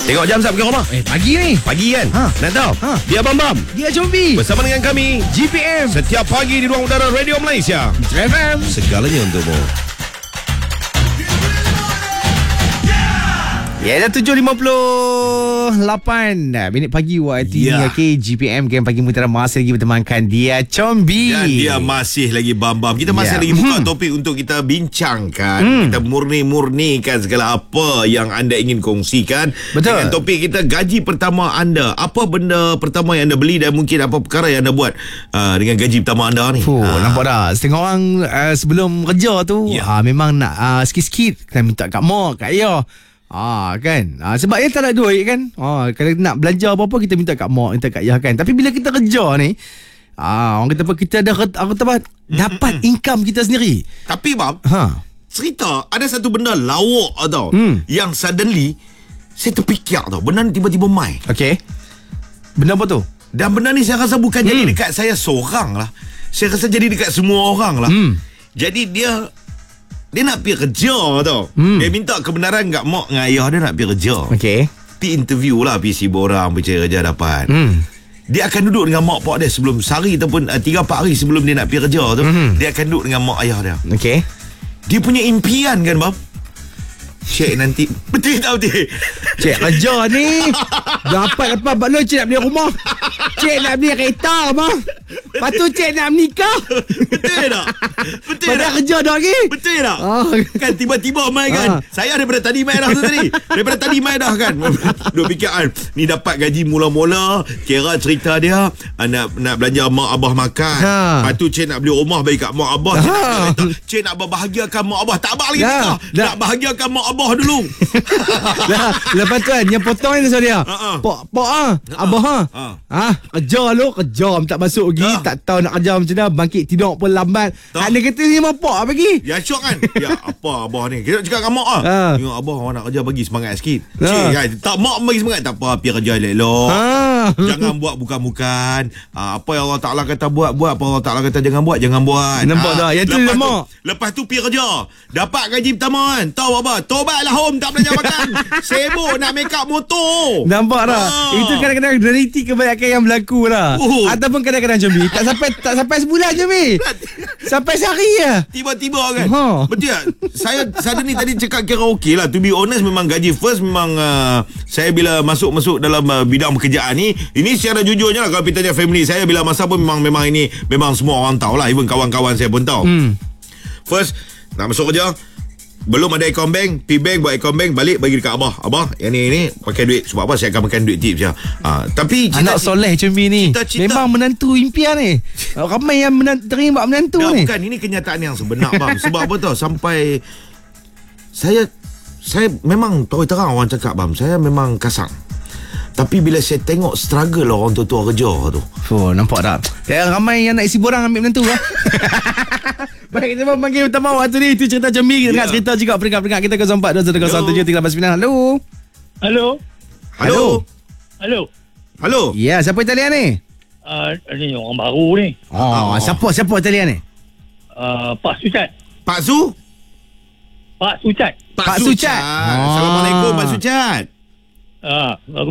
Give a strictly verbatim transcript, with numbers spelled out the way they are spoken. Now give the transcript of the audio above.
Tengok jam sap ke rumah? Eh, pagi ni. Pagi kan? Ha. Nak tahu? Ha. Dia Bam Bam Dia Combi. bersama dengan kami G P M. setiap pagi di ruang udara Radio Malaysia. F M. Segalanya untukmu. Ya, dah tujuh lima puluh lapan minit pagi waktu Ya. ni. Okay, G P M Game Pagi Mutiara masih lagi bertemankan Dia Combi. Dan dia masih lagi Bam-Bam. Kita masih Ya. lagi buka Hmm. topik untuk kita bincangkan. Hmm. Kita murni-murnikan segala apa yang anda ingin kongsikan. Betul. Dengan topik kita, gaji pertama anda. Apa benda pertama yang anda beli dan mungkin apa perkara yang anda buat uh, dengan gaji pertama anda ni. Fuh, Ha. nampak tak? Setengah orang uh, sebelum kerja tu Ya. uh, memang nak uh, sikit-sikit kena minta kat mak, kat ayah. Ah kan. Ah, sebab dia tak ada duit kan. Ah, kalau nak belanja apa-apa kita minta kat mak, minta kat ayah kan. Tapi bila kita kerja ni, ah orang kata apa, kita dah aku kata apa, dapat income kita sendiri. Tapi Bam, Ha. cerita ada satu benda lawak tau. Hmm. Yang suddenly saya terfikir tau. Benda ni tiba-tiba mai. Okey. Benda apa tu? Dan benda ni saya rasa bukan hmm. jadi Hmm. dekat saya seorang lah. Saya rasa jadi dekat semua orang lah. Hmm. Jadi dia Dia nak pergi kerja tau. Hmm. Dia minta kebenaran kat mak dengan ayah dia nak pergi kerja. Okey. Pergi interview lah, pergi sibuk orang, pergi kerja dapat. Hmm. Dia akan duduk dengan mak pak dia sebelum sehari ataupun uh, tiga empat hari sebelum dia nak pergi kerja tu. Hmm. Dia akan duduk dengan mak ayah dia. Okey. Dia punya impian kan Bab, Cik nanti betul tak betul? Cik kerja ni dapat lepas belum cik nak beli rumah. Cik nak beli kereta mah. Lepas tu cik nak menikah. Betul tak? Betul Padahal tak? kerja dah lagi. Betul tak? Ah. Kan tiba-tiba mai kan. Ah. Saya daripada tadi mai dah tu tadi. Daripada tadi mai dah kan. Duk fikir kan, ni dapat gaji mula-mula, kira cerita dia ah, nak nak belanja mak abah makan. Ha. Lepas tu cik nak beli rumah bagi kat mak abah. Cik, Ha. nak, beli kereta. Cik nak berbahagiakan mak abah. Tak abah lagi Dah. nikah. Dah. Nak bahagiakan mak abah dulu. Lah, lepas tu kan yang potong ni dia. Ha-ha. Pak pak ah, abah ah. Ha. Ah, kerja lu, kerja tak masuk lagi, Ha. tak tahu nak kerja macam mana, bangkit tidur pun lambat. Tak. Ada kata ni mau pak pagi. Ya syok kan. Ya apa abah ni. Kita cakap dengan mak ah. Ha. Tengok abah orang nak kerja bagi semangat sikit. Ha. Cik kan. Tak mak bagi semangat. Tak apa, pergi kerja elok-elok. Ha. Jangan buat bukan-bukan. Ah, apa yang Allah Ta'ala kata buat, buat. Apa Allah Ta'ala kata jangan buat, jangan buat. Nampak tak? Yang tu lepas dia mak. Lepas tu pergi kerja. Dapat gaji pertama kan. Tahu apa? Tobatlah home, tak belanja makan. Sibuk nak make up motor. Nampak tak? Ah. Itu kadang-kadang realiti kebanyakan yang berlaku lah. Oh. Ataupun kadang-kadang Combi tak sampai tak sampai sebulan Combi. Sampai sehari je. Tiba-tiba kan. Ha. Betul tak? Saya saya ni tadi cakap kira okey lah. To be honest, memang gaji first memang uh, saya bila masuk-masuk dalam uh, bidang pekerjaan ni, ini secara jujurnya lah, kalau kita tanya family saya, bila masa pun memang memang ini memang semua orang tahu lah. Even kawan-kawan saya pun tahu. Hmm. First nak masuk kerja, belum ada akaun bank, pergi bank buat akaun bank, balik bagi dekat abah. Abah, yang ni ni pakai duit. Sebab apa? Saya akan makan duit tips je. Ha, tapi Anak soleh Combi ni. cita-cita- Memang menantu impian ni. Ramai yang menan- terima menantu dah, ni. bukan, ini kenyataan yang sebenar bang. Sebab apa tahu, sampai saya saya memang tahu terang orang cakap bang, saya memang kasar. Tapi bila saya tengok struggle orang tua-tua kerja tu, Oh, nampak tak? Ya, ramai yang nak isi borang ambil menantu lah. Baik, kita panggil utama waktu ni. Itu cerita Combi. Kita Ya. nak cerita juga peringkat-peringkat kita kosong empat dua satu kosong tujuh tiga lapan sembilan. Halo. Halo. Halo. Halo. Halo. Ya, siapa talian ni? Uh, ni orang baru ni. Oh, Oh. siapa siapa talian ni? Uh, Pak Sucat. Pak Su? Pak Sucat. Pak Sucat. Assalamualaikum Pak Sucat. Ah, uh,